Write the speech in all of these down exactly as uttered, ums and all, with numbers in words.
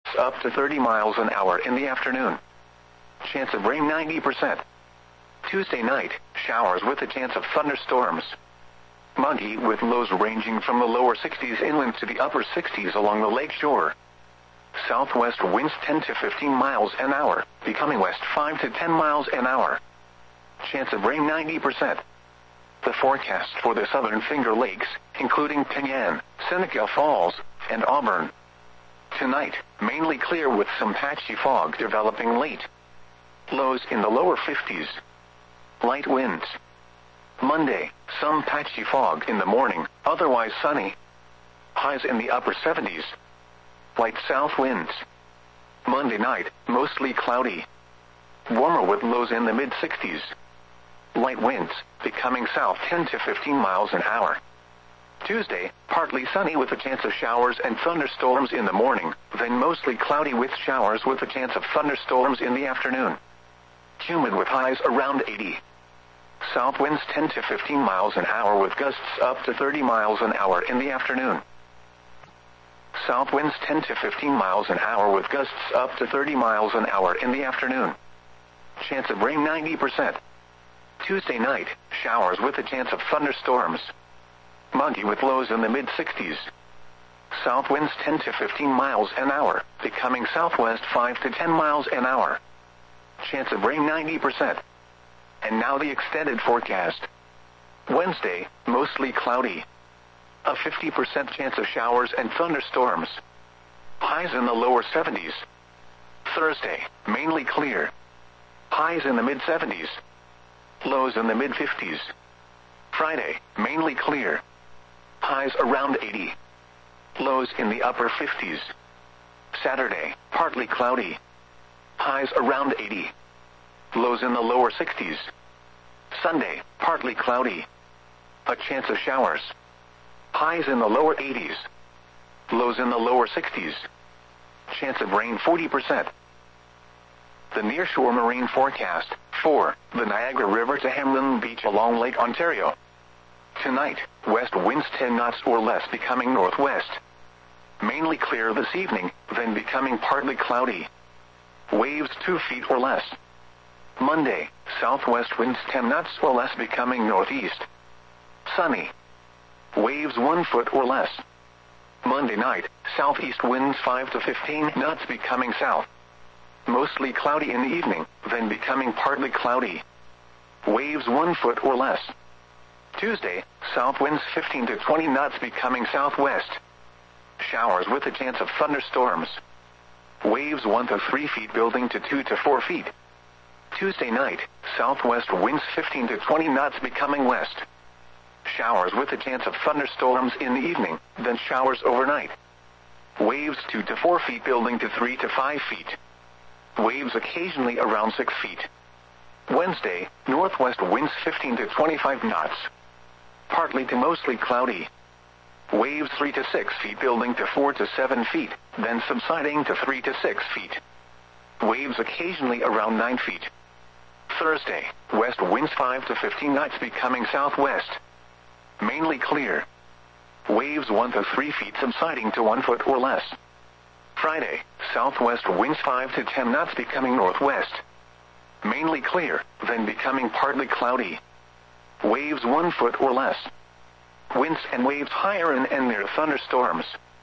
up to thirty miles an hour in the afternoon. Chance of rain ninety percent. Tuesday night, showers with a chance of thunderstorms. Muggy with lows ranging from the lower sixties inland to the upper sixties along the lake shore. Southwest winds ten to fifteen miles an hour, becoming west five to ten miles an hour. Chance of rain ninety percent. The forecast for the southern Finger Lakes, including Penyan, Seneca Falls, and Auburn. Tonight, mainly clear with some patchy fog developing late. Lows in the lower fifties. Light winds. Monday, some patchy fog in the morning, otherwise sunny. Highs in the upper seventies. Light south winds. Monday night, mostly cloudy. Warmer with lows in the mid-sixties. Light winds, becoming south ten to fifteen miles an hour. Tuesday, partly sunny with a chance of showers and thunderstorms in the morning, then mostly cloudy with showers with a chance of thunderstorms in the afternoon. Humid with highs around eighty. South winds ten to fifteen miles an hour with gusts up to thirty miles an hour in the afternoon. South winds ten to fifteen miles an hour with gusts up to thirty miles an hour in the afternoon. Chance of rain ninety percent. Tuesday night, showers with a chance of thunderstorms. Muggy with lows in the mid-sixties. South winds ten to fifteen miles an hour, becoming southwest five to ten miles an hour. Chance of rain ninety percent. And now the extended forecast. Wednesday, mostly cloudy. A fifty percent chance of showers and thunderstorms. Highs in the lower seventies. Thursday, mainly clear. Highs in the mid-seventies. Lows in the mid-fifties. Friday, mainly clear. Highs around eighty. Lows in the upper fifties. Saturday, partly cloudy. Highs around eighty. Lows in the lower sixties. Sunday, partly cloudy. A chance of showers. Highs in the lower eighties. Lows in the lower sixties. Chance of rain forty percent. The nearshore marine forecast, for the Niagara River to Hamlin Beach along Lake Ontario. Tonight, west winds ten knots or less becoming northwest. Mainly clear this evening, then becoming partly cloudy. Waves two feet or less. Monday, southwest winds ten knots or less becoming northeast. Sunny. Waves one foot or less. Monday night, southeast winds five to fifteen knots becoming south. Mostly cloudy in the evening, then becoming partly cloudy. Waves one foot or less. Tuesday, south winds fifteen to twenty knots becoming southwest. Showers with a chance of thunderstorms. Waves one to three feet building to two to four feet. Tuesday night, southwest winds fifteen to twenty knots becoming west. Showers with a chance of thunderstorms in the evening, then showers overnight. Waves two to four feet building to three to five feet. Waves occasionally around six feet. Wednesday, northwest winds fifteen to twenty-five knots. Partly to mostly cloudy. Waves three to six feet building to four to seven feet, then subsiding to three to six feet. Waves occasionally around nine feet. Thursday, west winds five to fifteen knots becoming southwest. Mainly clear. Waves one to three feet subsiding to one foot or less. Friday, southwest winds five to ten knots becoming northwest. Mainly clear, then becoming partly cloudy. Waves one foot or less. Winds and waves higher and, and near thunderstorms.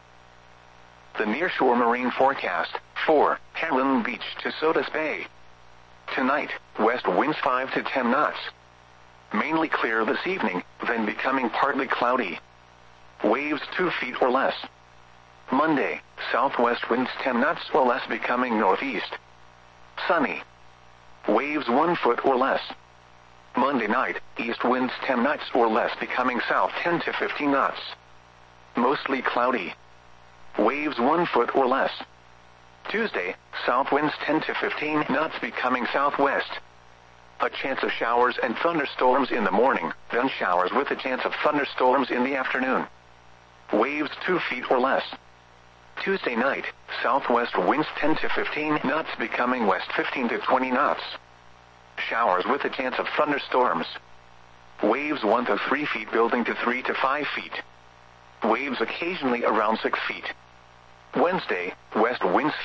The nearshore marine forecast, for Hamlin Beach to Sodus Bay. Tonight, west winds five to ten knots. Mainly clear this evening, then becoming partly cloudy. Waves two feet or less. Monday, southwest winds ten knots or less becoming northeast. Sunny. Waves one foot or less. Monday night, east winds ten knots or less becoming south ten to fifteen knots. Mostly cloudy. Waves one foot or less. Tuesday, south winds ten to fifteen knots becoming southwest. A chance of showers and thunderstorms in the morning, then showers with a chance of thunderstorms in the afternoon. Waves two feet or less. Tuesday night, southwest winds ten to fifteen knots becoming west fifteen to twenty knots. Showers with a chance of thunderstorms. Waves one to three feet building to three to five feet. Waves occasionally around six feet. Wednesday, west winds